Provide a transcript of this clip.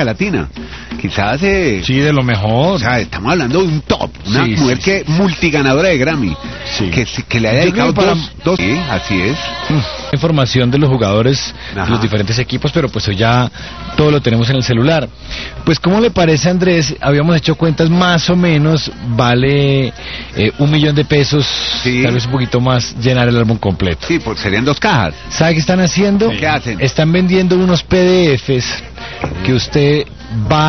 Latina. Quizás... sí, de lo mejor. O sea, estamos hablando de un top, una Sí, mujer sí, que multiganadora de Grammy, Sí. que le haya Yo creo dedicado que dos... Sí, así es. Información de los jugadores de los diferentes equipos, pero pues hoy ya todo lo tenemos en el celular. Pues, ¿cómo le parece, Andrés? Habíamos hecho cuentas, más o menos vale 1 millón de pesos, Sí. tal vez un poquito más, llenar el álbum completo. Sí, pues serían 2 cajas. ¿Sabe qué están haciendo? ¿Qué hacen? Están vendiendo unos PDFs que usted va